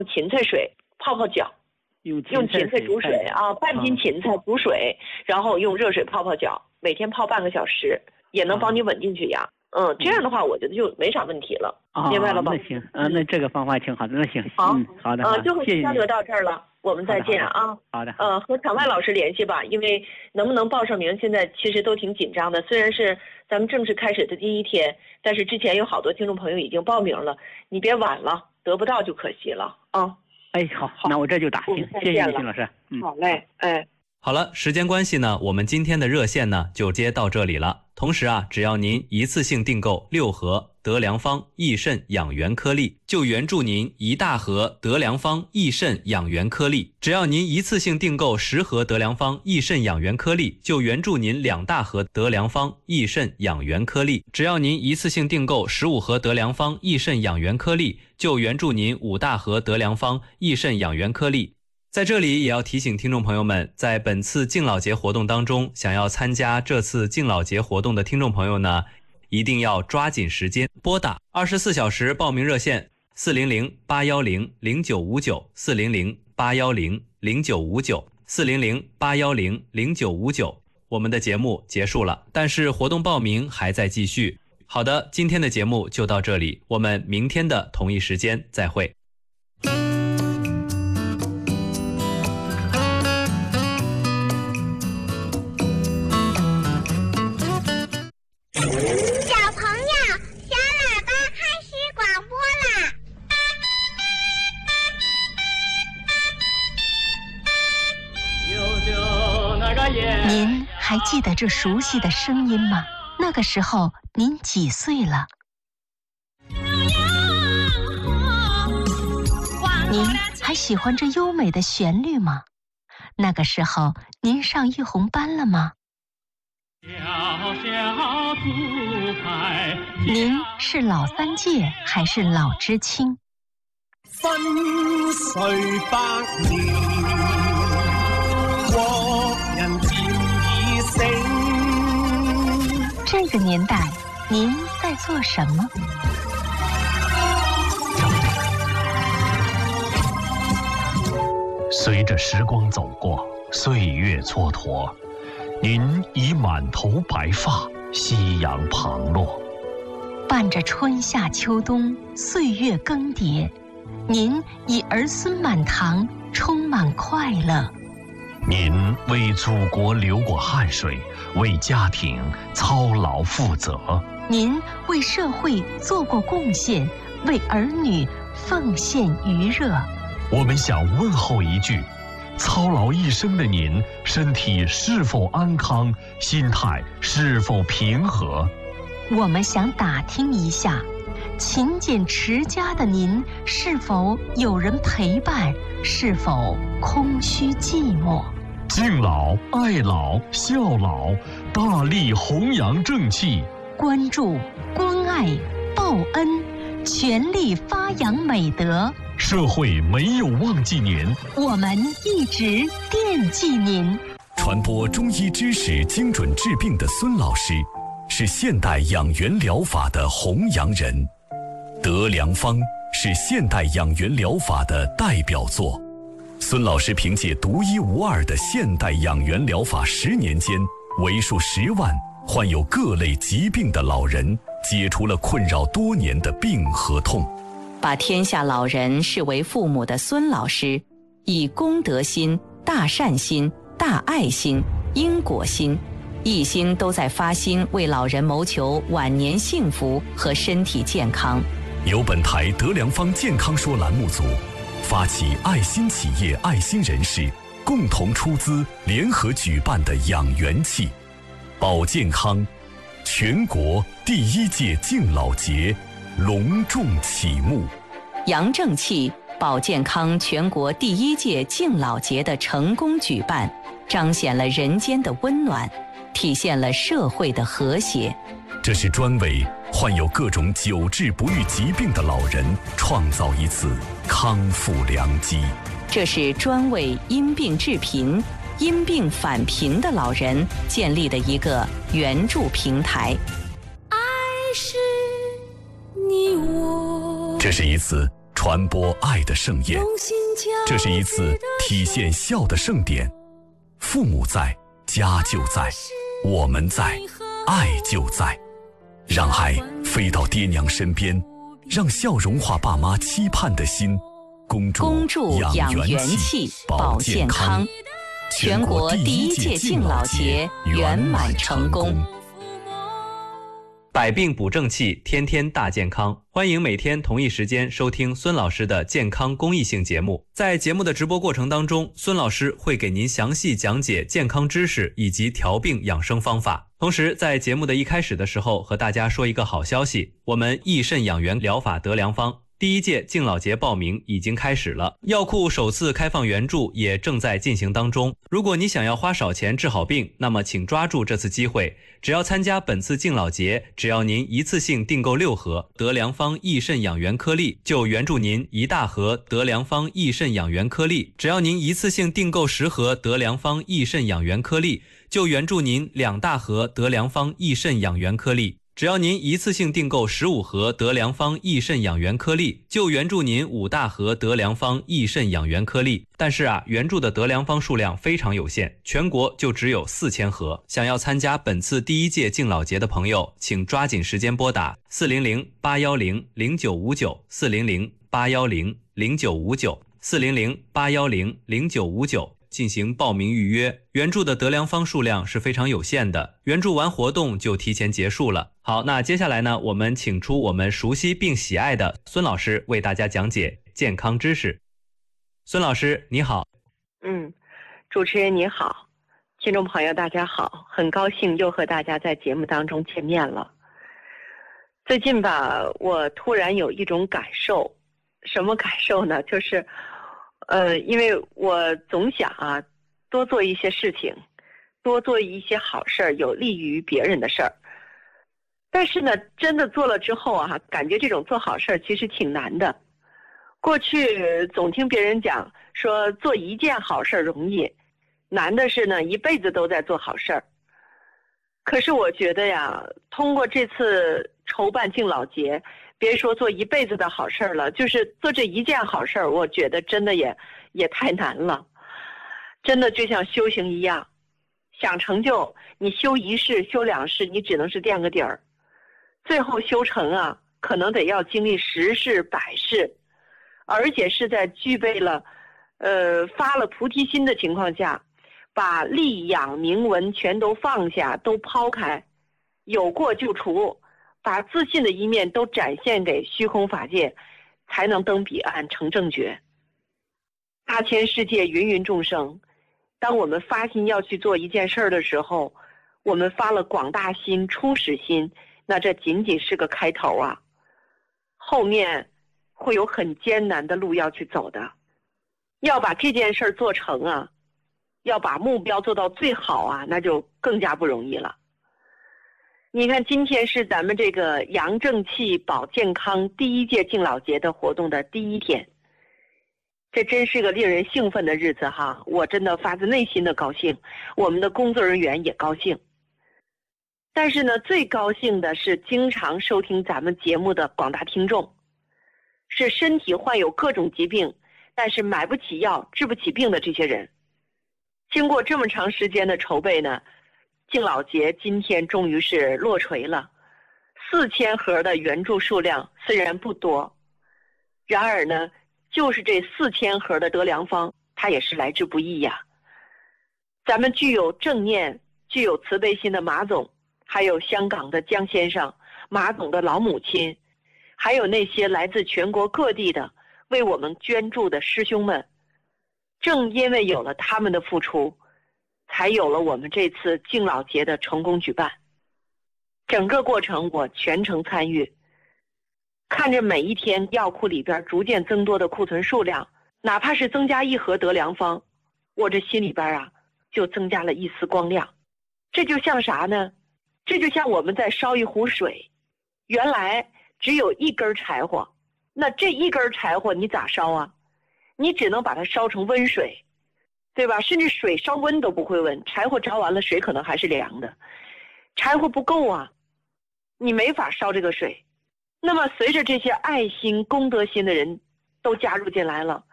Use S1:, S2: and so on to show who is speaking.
S1: 芹菜水泡泡脚，用芹菜煮水啊，半斤芹菜煮水，然后用热水泡泡脚，每天泡半个小时，也能帮你稳定血压。这样的话，我觉得就没啥问题了，明白了吧？
S2: 那行，那这个方法挺好的，那行，好的，
S1: 就会交流到这儿了，我们再见啊。
S2: 好的，
S1: 和场外老师联系吧，因为能不能报上名，现在其实都挺紧张的。虽然是咱们正式开始的第一天，但是之前有好多听众朋友已经报名了，你别晚了，得不到就可惜了啊。
S2: 好，那我这就打，行，谢谢徐老师。
S1: 好嘞，
S3: 好了，时间关系呢，我们今天的热线呢就接到这里了。同时啊，只要您一次性订购6盒德良方益肾养元颗粒，就援助您1大盒德良方益肾养元颗粒；只要您一次性订购10盒德良方益肾养元颗粒，就援助您2大盒德良方益肾养元颗粒；只要您一次性订购15盒德良方益肾养元颗粒，就援助您5大盒德良方益肾养元颗粒。在这里也要提醒听众朋友们，在本次敬老节活动当中，想要参加这次敬老节活动的听众朋友呢，一定要抓紧时间拨打24小时报名热线400-810-0959 400-810-0959 400-810-0959。我们的节目结束了，但是活动报名还在继续。好的，今天的节目就到这里，我们明天的同一时间再会。
S4: 您还记得这熟悉的声音吗？那个时候您几岁了？您还喜欢这优美的旋律吗？那个时候您上一红班了吗？您是老三届还是老知青？
S5: 分岁百年，国人漸已醒。
S4: 这个年代，您在做什么？
S6: 随着时光走过，岁月蹉跎，您已满头白发，夕阳旁落。
S4: 伴着春夏秋冬，岁月更迭，您已儿孙满堂，充满快乐。
S6: 您为祖国流过汗水，为家庭操劳负责。
S4: 您为社会做过贡献，为儿女奉献余热。
S6: 我们想问候一句：操劳一生的您，身体是否安康？心态是否平和？
S4: 我们想打听一下，勤俭持家的您，是否有人陪伴？是否空虚寂寞？
S6: 敬老、爱老、孝老，大力弘扬正气，
S4: 关注、关爱、报恩，全力发扬美德。
S6: 社会没有忘记您，
S4: 我们一直惦记您。
S7: 传播中医知识、精准治病的孙老师，是现代养元疗法的弘扬人。德良方是现代养元疗法的代表作。孙老师凭借独一无二的现代养元疗法，10年间，为数10万患有各类疾病的老人解除了困扰多年的病和痛。
S8: 把天下老人视为父母的孙老师，以公德心、大善心、大爱心、因果心，一心都在发心为老人谋求晚年幸福和身体健康。
S7: 由本台德良方健康说栏目组发起爱心企业、爱心人士共同出资联合举办的养元气保健康全国第1届敬老节隆重启幕。
S8: 杨正气保健康全国第1届敬老节的成功举办，彰显了人间的温暖，体现了社会的和谐。
S7: 这是专为患有各种久治不愈疾病的老人创造一次康复良机。
S8: 这是专为因病致贫、因病返贫的老人建立的一个援助平台。
S9: 爱是你我。
S7: 这是一次传播爱的盛宴。这是一次体现孝的盛典。父母在，家就在；我们在，爱就在。让爱飞到爹娘身边，让笑融化爸妈期盼的心。恭祝养元气，保健康。全国第1届敬老节圆满成功。
S3: 百病补正气，天天大健康。欢迎每天同一时间收听孙老师的健康公益性节目。在节目的直播过程当中，孙老师会给您详细讲解健康知识以及调病养生方法。同时在节目的一开始的时候，和大家说一个好消息，我们益肾养元疗法得良方第1届敬老节报名已经开始了，药库首次开放援助也正在进行当中。如果你想要花少钱治好病，那么请抓住这次机会，只要参加本次敬老节，只要您一次性订购6盒得良方益肾养元颗粒，就援助您1大盒得良方益肾养元颗粒；只要您一次性订购10盒得良方益肾养元颗粒，就援助您2大盒得良方益肾养元颗粒；只要您一次性订购15盒得良方益肾养元颗粒，就援助您5大盒得良方益肾养元颗粒。但是援助的得良方数量非常有限，全国就只有4000盒。想要参加本次第1届敬老节的朋友，请抓紧时间拨打400-810-0959，400-810-0959，400-810-0959进行报名预约。援助的得良方数量是非常有限的，援助完活动就提前结束了。好，那接下来呢，我们请出我们熟悉并喜爱的孙老师为大家讲解健康知识。孙老师你好。
S1: 主持人你好，听众朋友大家好，很高兴又和大家在节目当中见面了。最近吧，我突然有一种感受，什么感受呢？就是因为我总想多做一些事情，多做一些好事儿，有利于别人的事儿。但是呢，真的做了之后感觉这种做好事儿其实挺难的。过去总听别人讲说做一件好事儿容易，难的是呢一辈子都在做好事儿。可是我觉得通过这次筹办敬老节，别说做一辈子的好事儿了，就是做这一件好事儿，我觉得真的也太难了。真的就像修行一样，想成就，你修1世修2世，你只能是垫个底儿，最后修成可能得要经历10世100世，而且是在具备了发了菩提心的情况下，把利养名闻全都放下，都抛开，有过就除，把自信的一面都展现给虚空法界，才能登彼岸成正觉。大千世界芸芸众生，当我们发心要去做一件事儿的时候，我们发了广大心、初始心，那这仅仅是个开头后面会有很艰难的路要去走的。要把这件事儿做成要把目标做到最好那就更加不容易了。你看，今天是咱们这个养正气保健康第1届敬老节的活动的第1天，这真是个令人兴奋的日子我真的发自内心的高兴，我们的工作人员也高兴。但是呢，最高兴的是经常收听咱们节目的广大听众，是身体患有各种疾病，但是买不起药治不起病的这些人。经过这么长时间的筹备呢，敬老节今天终于是落锤了。4000盒的援助数量虽然不多，然而呢，就是这4000盒的得良方，它也是来之不易咱们具有正念、具有慈悲心的马总，还有香港的江先生、马总的老母亲，还有那些来自全国各地的为我们捐助的师兄们，正因为有了他们的付出，才有了我们这次敬老节的成功举办。整个过程我全程参与，看着每一天药库里边逐渐增多的库存数量，哪怕是增加1盒得良方，我这心里边就增加了一丝光亮。这就像啥呢？这就像我们在烧一壶水，原来只有1根柴火，那这1根柴火你咋烧你只能把它烧成温水，对吧？甚至水烧温都不会温，柴火着完了水可能还是凉的，柴火不够你没法烧这个水。那么随着这些爱心功德心的人都加入进来了。